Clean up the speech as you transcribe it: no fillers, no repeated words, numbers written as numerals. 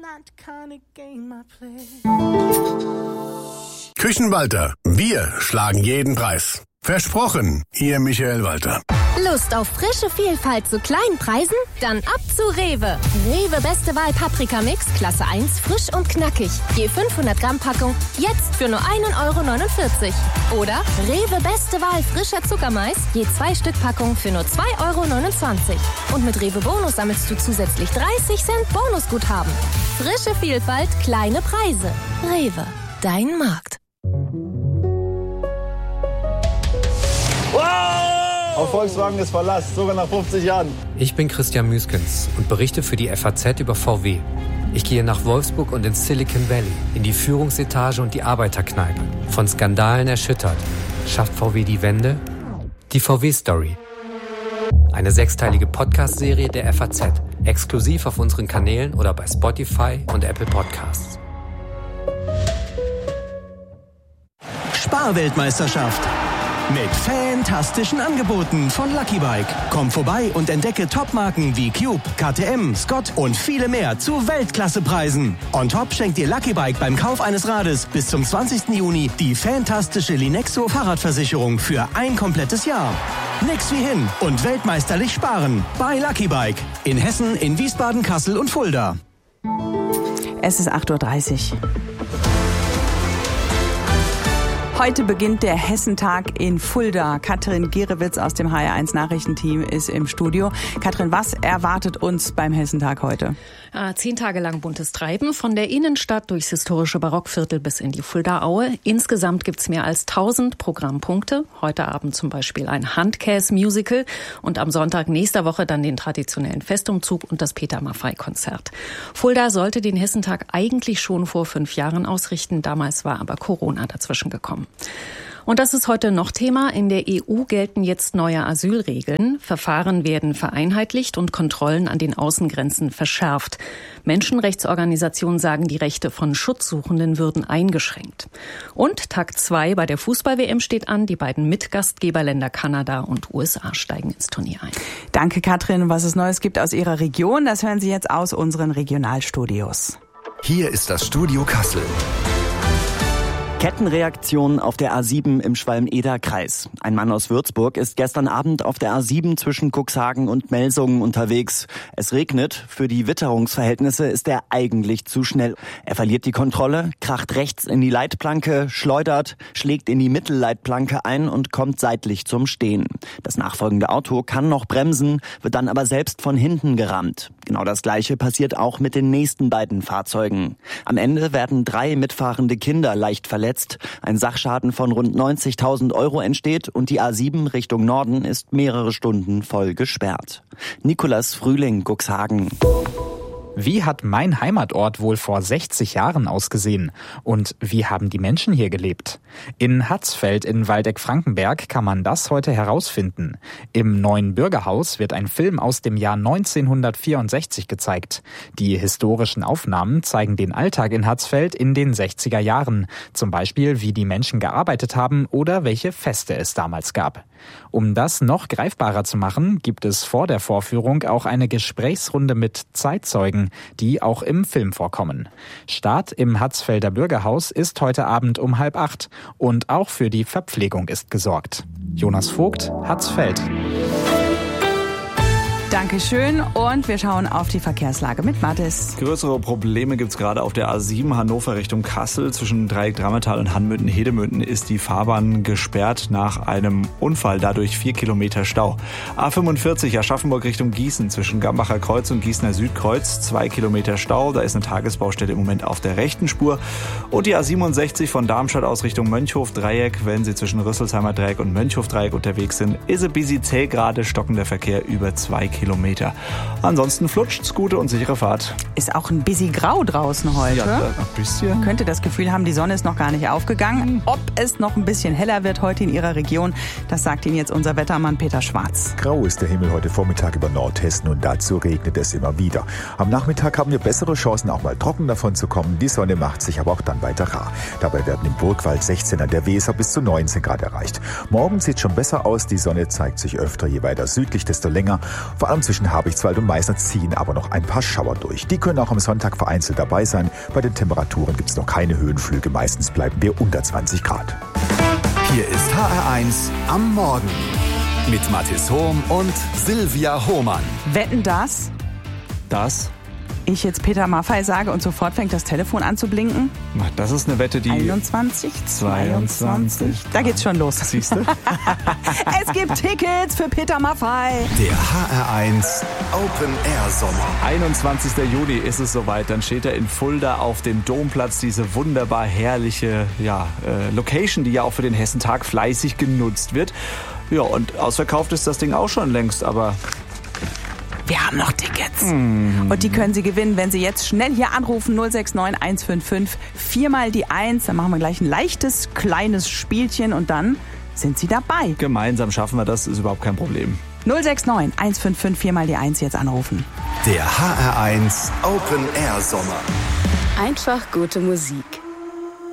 Küchenwalter, wir schlagen jeden Preis. Versprochen, Ihr Michael Walter. Lust auf frische Vielfalt zu kleinen Preisen? Dann ab zu Rewe. Rewe Beste Wahl Paprika Mix, Klasse 1, frisch und knackig. Je 500 Gramm Packung, jetzt für nur 1,49 €. Oder Rewe Beste Wahl frischer Zuckermais, je 2 Stück Packung für nur 2,29 €. Und mit Rewe Bonus sammelst du zusätzlich 30 Cent Bonusguthaben. Frische Vielfalt, kleine Preise. Rewe, dein Markt. Auf Volkswagen ist Verlass, sogar nach 50 Jahren. Ich bin Christian Müskens und berichte für die FAZ über VW. Ich gehe nach Wolfsburg und ins Silicon Valley, in die Führungsetage und die Arbeiterkneipe. Von Skandalen erschüttert. Schafft VW die Wende? Die VW-Story. Eine 6-teilige Podcast-Serie der FAZ. Exklusiv auf unseren Kanälen oder bei Spotify und Apple Podcasts. Sparweltmeisterschaft. Mit fantastischen Angeboten von Lucky Bike. Komm vorbei und entdecke Topmarken wie Cube, KTM, Scott und viele mehr zu Weltklassepreisen. On top schenkt dir Lucky Bike beim Kauf eines Rades bis zum 20. Juni die fantastische Linexo Fahrradversicherung für ein komplettes Jahr. Nix wie hin und weltmeisterlich sparen. Bei Lucky Bike. In Hessen, in Wiesbaden, Kassel und Fulda. Es ist 8:30 Uhr. Heute beginnt der Hessentag in Fulda. Katrin Gierewitz aus dem HR1 Nachrichtenteam ist im Studio. Katrin, was erwartet uns beim Hessentag heute? 10 Tage lang buntes Treiben, von der Innenstadt durchs historische Barockviertel bis in die Fuldaaue. Insgesamt gibt's mehr als 1000 Programmpunkte. Heute Abend zum Beispiel ein Handkäs-Musical und am Sonntag nächster Woche dann den traditionellen Festumzug und das Peter Maffay-Konzert. Fulda sollte den Hessentag eigentlich schon vor 5 Jahren ausrichten. Damals war aber Corona dazwischen gekommen. Und das ist heute noch Thema. In der EU gelten jetzt neue Asylregeln. Verfahren werden vereinheitlicht und Kontrollen an den Außengrenzen verschärft. Menschenrechtsorganisationen sagen, die Rechte von Schutzsuchenden würden eingeschränkt. Und Tag 2 bei der Fußball-WM steht an. Die beiden Mitgastgeberländer Kanada und USA steigen ins Turnier ein. Danke, Katrin. Was es Neues gibt aus Ihrer Region, das hören Sie jetzt aus unseren Regionalstudios. Hier ist das Studio Kassel. Kettenreaktion auf der A7 im Schwalm-Eder-Kreis. Ein Mann aus Würzburg ist gestern Abend auf der A7 zwischen Cuxhagen und Melsungen unterwegs. Es regnet. Für die Witterungsverhältnisse ist er eigentlich zu schnell. Er verliert die Kontrolle, kracht rechts in die Leitplanke, schleudert, schlägt in die Mittelleitplanke ein und kommt seitlich zum Stehen. Das nachfolgende Auto kann noch bremsen, wird dann aber selbst von hinten gerammt. Genau das Gleiche passiert auch mit den nächsten beiden Fahrzeugen. Am Ende werden 3 mitfahrende Kinder leicht verletzt. Ein Sachschaden von rund 90.000 € entsteht und die A7 Richtung Norden ist mehrere Stunden voll gesperrt. Nikolas Frühling, Cuxhagen. Wie hat mein Heimatort wohl vor 60 Jahren ausgesehen? Und wie haben die Menschen hier gelebt? In Hatzfeld in Waldeck-Frankenberg kann man das heute herausfinden. Im neuen Bürgerhaus wird ein Film aus dem Jahr 1964 gezeigt. Die historischen Aufnahmen zeigen den Alltag in Hatzfeld in den 60er Jahren. Zum Beispiel, wie die Menschen gearbeitet haben oder welche Feste es damals gab. Um das noch greifbarer zu machen, gibt es vor der Vorführung auch eine Gesprächsrunde mit Zeitzeugen, die auch im Film vorkommen. Start im Hatzfelder Bürgerhaus ist heute Abend um 7:30 und auch für die Verpflegung ist gesorgt. Jonas Vogt, Hatzfeld. Dankeschön und wir schauen auf die Verkehrslage mit Mathis. Größere Probleme gibt's gerade auf der A7 Hannover Richtung Kassel. Zwischen Dreieck-Drammertal und Hanmünden-Hedemünden ist die Fahrbahn gesperrt nach einem Unfall. Dadurch 4 Kilometer Stau. A45 Aschaffenburg Richtung Gießen zwischen Gambacher Kreuz und Gießener Südkreuz 2 Kilometer Stau. Da ist eine Tagesbaustelle im Moment auf der rechten Spur. Und die A67 von Darmstadt aus Richtung Mönchhof-Dreieck. Wenn Sie zwischen Rüsselsheimer Dreieck und Mönchhof-Dreieck unterwegs sind, ist es busy zäh gerade, stockender Verkehr über 2 Kilometer. Ansonsten flutscht's, gute und sichere Fahrt. Ist auch ein bisschen grau draußen heute. Ja, ein bisschen. Man könnte das Gefühl haben, die Sonne ist noch gar nicht aufgegangen. Ob es noch ein bisschen heller wird heute in Ihrer Region, das sagt Ihnen jetzt unser Wettermann Peter Schwarz. Grau ist der Himmel heute Vormittag über Nordhessen und dazu regnet es immer wieder. Am Nachmittag haben wir bessere Chancen, auch mal trocken davon zu kommen. Die Sonne macht sich aber auch dann weiter rar. Dabei werden im Burgwald 16 an der Weser bis zu 19 Grad erreicht. Morgen sieht schon besser aus. Die Sonne zeigt sich öfter, je weiter südlich, desto länger. Vor allem zwischen Habichtswald und Meißen ziehen aber noch ein paar Schauer durch. Die können auch am Sonntag vereinzelt dabei sein. Bei den Temperaturen gibt es noch keine Höhenflüge. Meistens bleiben wir unter 20 Grad. Hier ist HR1 am Morgen mit Mathis Hohm und Silvia Hohmann. Wetten das? Das? Ich jetzt Peter Maffay sage und sofort fängt das Telefon an zu blinken? Das ist eine Wette, die... 21, 22. Da geht's schon los. Siehst du? Es gibt Tickets für Peter Maffay. Der HR1 Open Air Sommer. 21. Juni ist es soweit. Dann steht er in Fulda auf dem Domplatz. Diese wunderbar herrliche Location, die ja auch für den Hessentag fleißig genutzt wird. Ja, und ausverkauft ist das Ding auch schon längst, aber... Wir haben noch Tickets. Und die können Sie gewinnen, wenn Sie jetzt schnell hier anrufen. 069 155 4 mal die 1. Dann machen wir gleich ein leichtes, kleines Spielchen und dann sind Sie dabei. Gemeinsam schaffen wir das, ist überhaupt kein Problem. 069 155 4 mal die 1 jetzt anrufen. Der HR1 Open Air Sommer. Einfach gute Musik.